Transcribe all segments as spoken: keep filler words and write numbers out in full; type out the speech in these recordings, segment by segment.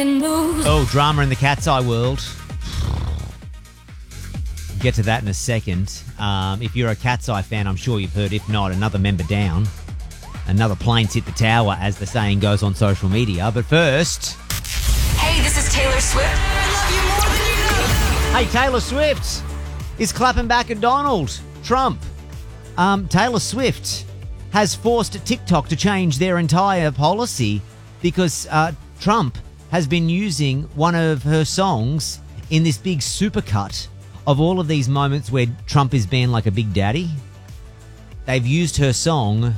Oh, drama in the Cat's Eye world. Get to that in a second. Um, if you're a Cat's Eye fan, I'm sure you've heard. If not, another member down. Another plane's hit the tower, as the saying goes on social media. But first... Hey, this is Taylor Swift. I love you more than you know. Hey, Taylor Swift is clapping back at Donald Trump. Um, Taylor Swift has forced TikTok to change their entire policy because uh, Trump has been using one of her songs in this big supercut of all of these moments where Trump is being like a big daddy. They've used her song.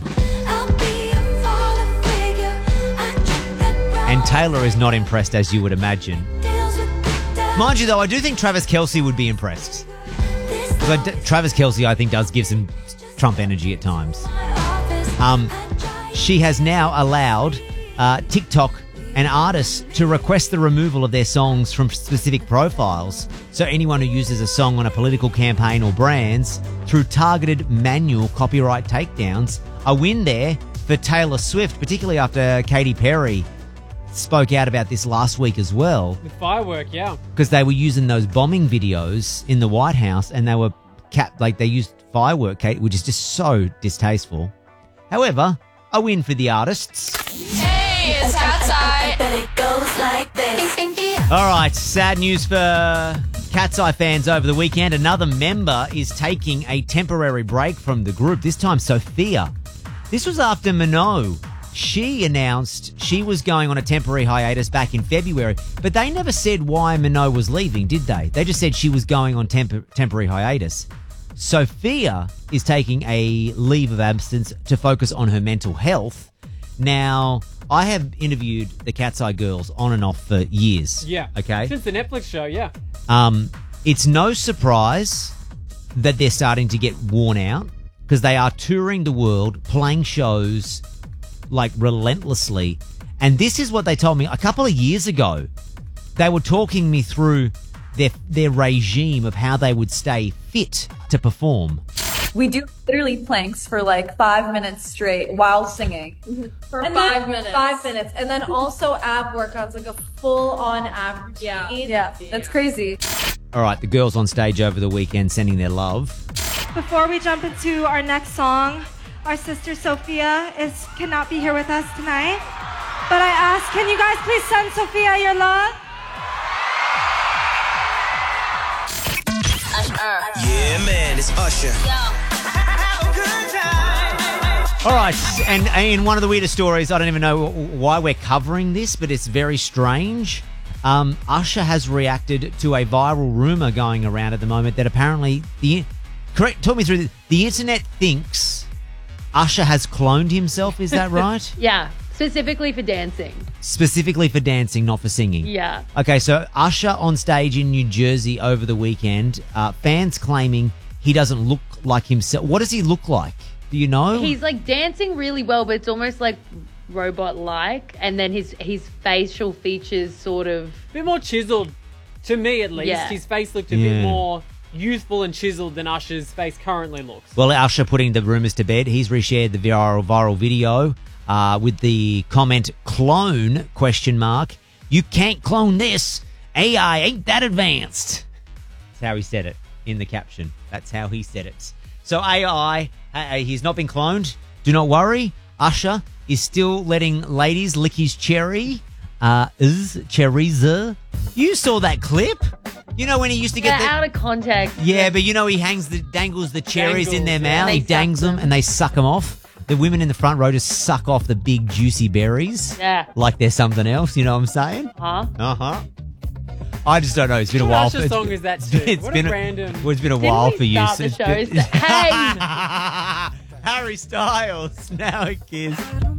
And Taylor is not impressed, as you would imagine. Mind you, though, I do think Travis Kelce would be impressed. But Travis Kelce, I think, does give some Trump energy at times. Um, she has now allowed uh, TikTok and artists to request the removal of their songs from specific profiles. So anyone who uses a song on a political campaign or brands through targeted manual copyright takedowns. A win there for Taylor Swift, particularly after Katy Perry spoke out about this last week as well. With firework, yeah. Because they were using those bombing videos in the White House and they were cap like they used firework, which is just so distasteful. However, a win for the artists. Hey, it's Cat's Eye. All right, sad news for Cat's Eye fans over the weekend. Another member is taking a temporary break from the group, this time Sophia. This was after Minogue. She announced she was going on a temporary hiatus back in February, but they never said why Minogue was leaving, did they? They just said she was going on temp- temporary hiatus. Sophia is taking a leave of absence to focus on her mental health. Now, I have interviewed the Cat's Eye girls on and off for years. Yeah. Okay? Since the Netflix show, yeah. Um, it's no surprise that they're starting to get worn out because they are touring the world, playing shows like relentlessly. And this is what they told me a couple of years ago. They were talking me through their their regime of how they would stay fit to perform. We do literally planks for like five minutes straight while singing. For And five then- minutes. Five minutes. And then also ab workouts, like a full-on ab routine. Yeah. Yeah, that's crazy. All right, the girls on stage over the weekend sending their love. Before we jump into our next song, our sister Sophia is cannot be here with us tonight. But I ask, can you guys please send Sophia your love? Yeah, man, it's Usher. All right, and in one of the weirdest stories, I don't even know why we're covering this, but it's very strange. Um, Usher has reacted to a viral rumor going around at the moment that apparently the correct. Talk me through this. The internet thinks Usher has cloned himself. Is that right? Yeah, specifically for dancing. Specifically for dancing, not for singing. Yeah. Okay, so Usher on stage in New Jersey over the weekend. Uh, fans claiming he doesn't look like himself. What does he look like? Do you know? He's like dancing really well, but it's almost like robot-like, and then his his facial features sort of A bit more chiseled, to me at least. Yeah. His face looked a Yeah. bit more youthful and chiseled than Usher's face currently looks. Well, Usher putting the rumours to bed. He's reshared the viral viral video uh, with the comment "clone?" question mark. You can't clone this. A I ain't that advanced. That's how he said it in the caption. That's how he said it. So A I, uh, he's not been cloned. Do not worry. Usher is still letting ladies lick his cherry. Uh, is cherries. You saw that clip? You know when he used to get they're the out of context. yeah, but you know he hangs the dangles the cherries in their Dangles, yeah. mouth. They He suck dangs them them. and they suck them off. The women in the front row just suck off the big juicy berries. Yeah. Like they're something else. You know what I'm saying? Huh? Uh huh. I just don't know. It's been a What while. Usher for- song is that too? It's What been a random... Well, it's been a Didn't while we for you. start the so- show? Hey! Harry Styles. Now a kiss.